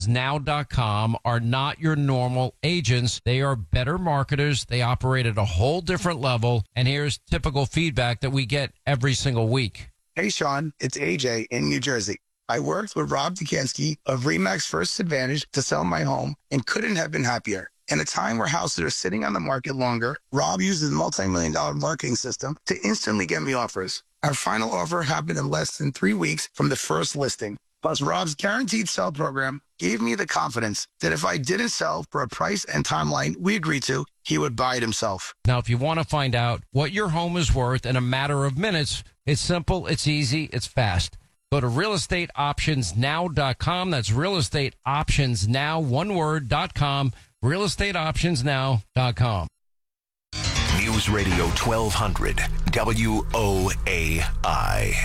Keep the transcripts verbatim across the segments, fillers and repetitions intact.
now dot com are not your normal agents. They are better marketers. They operate at a whole different level. And here's typical feedback that we get every single week. Hey, Sean, it's A J in New Jersey. I worked with Rob Dukansky of Remax First Advantage to sell my home and couldn't have been happier. In a time where houses are sitting on the market longer, Rob uses a multi-million dollar marketing system to instantly get me offers. Our final offer happened in less than three weeks from the first listing. Plus, Rob's guaranteed sell program gave me the confidence that if I didn't sell for a price and timeline we agreed to, he would buy it himself. Now, if you want to find out what your home is worth in a matter of minutes, it's simple, it's easy, it's fast. Go to real estate options now dot com. That's real estate options now, one word, dot com, real estate options now dot com. News Radio twelve hundred, W O A I.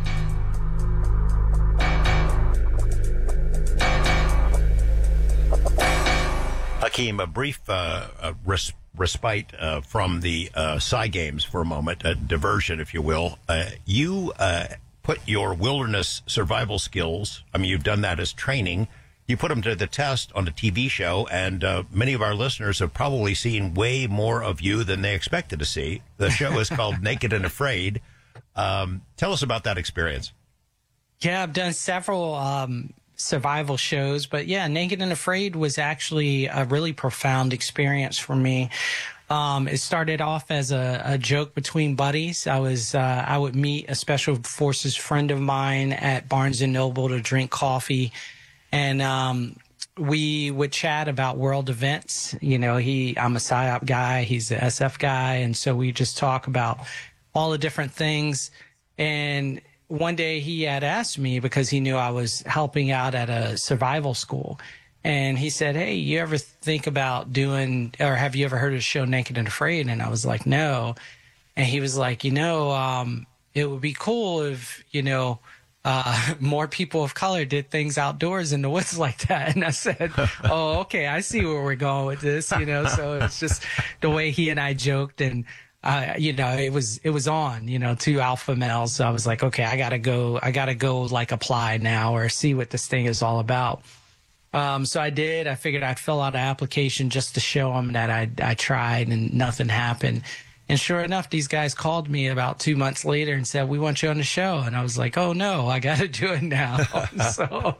Hakeem, a brief uh, uh, res- respite uh, from the uh, Psy Games for a moment, a diversion, if you will. Uh, you uh, put your wilderness survival skills, I mean, you've done that as training, you put them to the test on a T V show, and uh, many of our listeners have probably seen way more of you than they expected to see. The show is called Naked and Afraid. Um, tell us about that experience. Yeah, I've done several um, survival shows, but yeah, Naked and Afraid was actually a really profound experience for me. Um, it started off as a, a joke between buddies. I was uh, I would meet a special forces friend of mine at Barnes and Noble to drink coffee, and um, we would chat about world events. You know, he I'm a PSYOP guy, he's the S F guy, and so we just talk about all the different things. And one day he had asked me, because he knew I was helping out at a survival school, and he said, hey, you ever think about doing, or have you ever heard of the show Naked and Afraid? And I was like, no. And he was like, you know, um, it would be cool if, you know, uh, more people of color did things outdoors in the woods like that. And I said, oh, okay, I see where we're going with this, you know. So it's just the way he and I joked, and Uh, you know, it was, it was on, you know, two alpha males. So I was like, okay, I gotta go, I gotta go like apply now or see what this thing is all about. Um, so I did, I figured I'd fill out an application just to show them that I, I tried and nothing happened. And sure enough, these guys called me about two months later and said, we want you on the show. And I was like, oh no, I gotta do it now. so,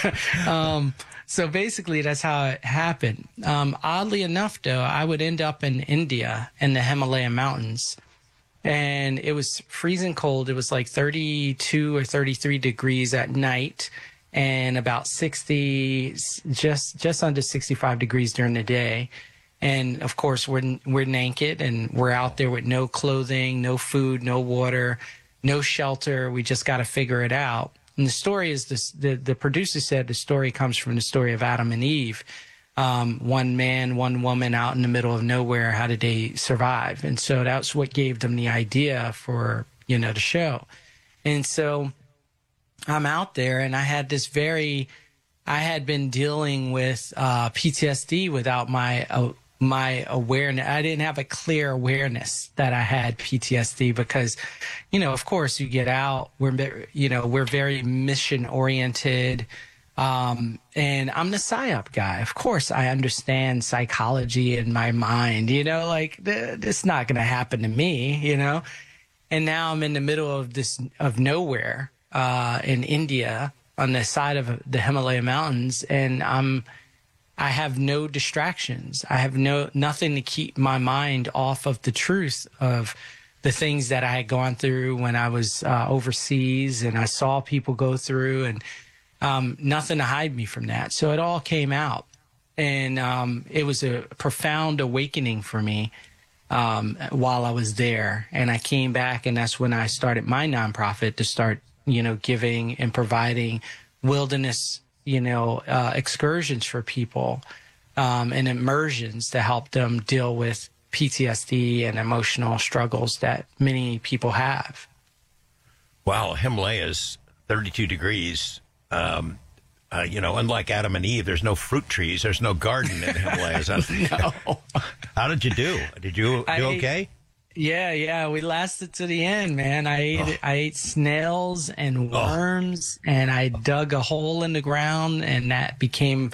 um, So basically, that's how it happened. Um, oddly enough, though, I would end up in India in the Himalayan mountains, and it was freezing cold. It was like thirty-two or thirty-three degrees at night, and about sixty, just just under sixty-five degrees during the day. And of course, we're we're naked, and we're out there with no clothing, no food, no water, no shelter. We just got to figure it out. And the story is this, the, the producer said the story comes from the story of Adam and Eve. Um, one man, one woman out in the middle of nowhere. How did they survive? And so that's what gave them the idea for, you know, the show. And so I'm out there, and I had this very, I had been dealing with uh, P T S D without my uh, my awareness. I didn't have a clear awareness that I had P T S D because, you know, of course you get out, we're, you know, we're very mission oriented. Um, and I'm the PSYOP guy. Of course I understand psychology in my mind, you know, like th- this not going to happen to me, you know? And now I'm in the middle of this, of nowhere, uh, in India on the side of the Himalaya mountains. And I'm, I have no distractions. I have no nothing to keep my mind off of the truth of the things that I had gone through when I was uh, overseas, and I saw people go through, and um, nothing to hide me from that. So it all came out, and um, it was a profound awakening for me um, while I was there. And I came back, and that's when I started my nonprofit to start, you know, giving and providing wilderness you know, uh, excursions for people um, and immersions to help them deal with P T S D and emotional struggles that many people have. Wow, Himalayas, thirty-two degrees. Um, uh, you know, unlike Adam and Eve, there's no fruit trees. There's no garden in the Himalayas. No. How did you do? Did you do I, okay? Yeah, yeah, we lasted to the end, man. I ate oh. I ate snails and worms, oh. and I dug a hole in the ground, and that became